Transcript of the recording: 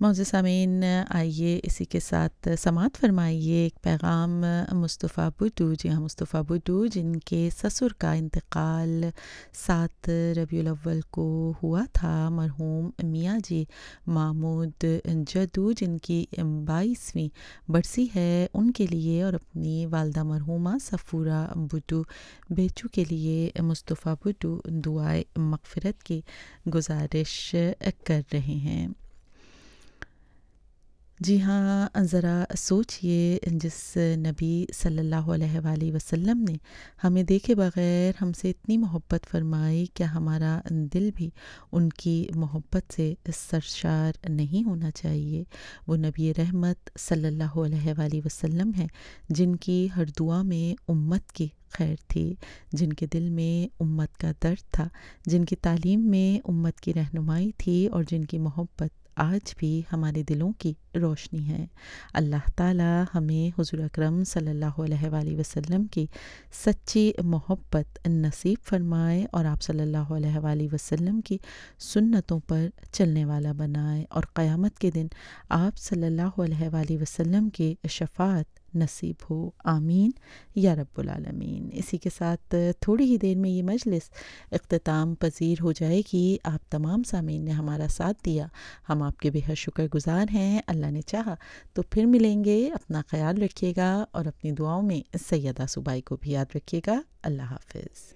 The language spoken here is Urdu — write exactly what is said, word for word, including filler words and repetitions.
معزز سامعین، آئیے اسی کے ساتھ سماعت فرمائیے ایک پیغام مصطفیٰ بڈو. جی ہاں، مصطفیٰ بڈو جن کے سسر کا انتقال سات ربیع الاول کو ہوا تھا، مرحوم میاں جی محمود جدو جن کی بائیسویں برسی ہے، ان کے لیے اور اپنی والدہ مرحومہ صفورہ بڈو بیچو کے لیے مصطفیٰ بڈو دعائے مغفرت کی گزارش کر رہے ہیں. جی ہاں، ذرا سوچئے جس نبی صلی اللہ علیہ وآلہ وسلم نے ہمیں دیکھے بغیر ہم سے اتنی محبت فرمائی، کیا ہمارا دل بھی ان کی محبت سے سرشار نہیں ہونا چاہیے؟ وہ نبی رحمت صلی اللہ علیہ وآلہ وسلم ہیں جن کی ہر دعا میں امت کی خیر تھی، جن کے دل میں امت کا درد تھا، جن کی تعلیم میں امت کی رہنمائی تھی اور جن کی محبت آج بھی ہمارے دلوں کی روشنی ہے. اللہ تعالی ہمیں حضور اکرم صلی اللہ علیہ وآلہ وسلم کی سچی محبت نصیب فرمائے اور آپ صلی اللہ علیہ وآلہ وسلم کی سنتوں پر چلنے والا بنائے اور قیامت کے دن آپ صلی اللہ علیہ وآلہ وسلم کی شفاعت نصیب ہو. آمین یا رب العالمین. اسی کے ساتھ تھوڑی ہی دیر میں یہ مجلس اختتام پذیر ہو جائے گی. آپ تمام سامعین نے ہمارا ساتھ دیا، ہم آپ کے بے حد شکر گزار ہیں. اللہ نے چاہا تو پھر ملیں گے. اپنا خیال رکھیے گا اور اپنی دعاؤں میں سیدہ صوبائی کو بھی یاد رکھیے گا. اللہ حافظ.